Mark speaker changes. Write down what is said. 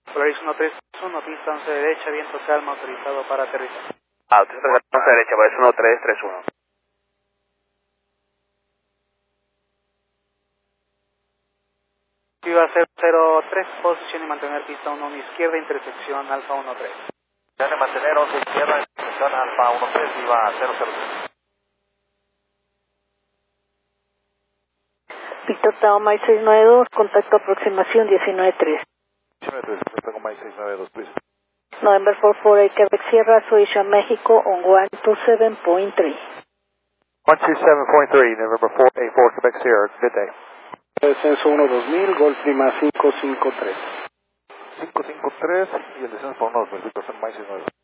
Speaker 1: Polaris 131, pista 11 derecha, viento calma, autorizado para aterrizar.
Speaker 2: Autorizado 11 derecha, Polaris 1331.
Speaker 1: Viva 003, posición y mantener pista 11 izquierda, intersección Alfa 13.
Speaker 3: Posición y mantener 11 izquierda, intersección Alfa 13, Viva 003.
Speaker 4: Víctor Tao, Mike 692, contacto aproximación 193.
Speaker 3: 193, tengo Mike 692, please.
Speaker 4: November 44, Quebec Sierra, Suiza, México, on 127.3.
Speaker 3: 127.3, November 484, Quebec Sierra, good day.
Speaker 5: Descenso 1-2000, Golf Lima 553.
Speaker 3: 553 y el descenso por 1-2000, Mike 692.